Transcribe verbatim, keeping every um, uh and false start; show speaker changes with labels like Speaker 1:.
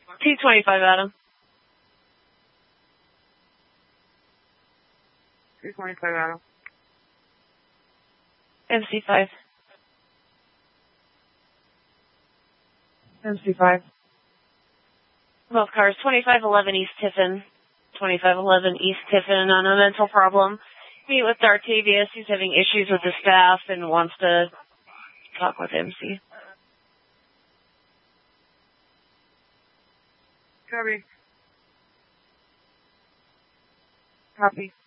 Speaker 1: T twenty-five, Adam.
Speaker 2: T twenty-five, Adam.
Speaker 1: M C five.
Speaker 2: M C five.
Speaker 1: Both cars, twenty-five eleven East Tiffin. twenty-five eleven East Tiffin on a mental problem. Meet with Dartavius. He's having issues with the staff and wants to talk with M C.
Speaker 2: Copy. Copy.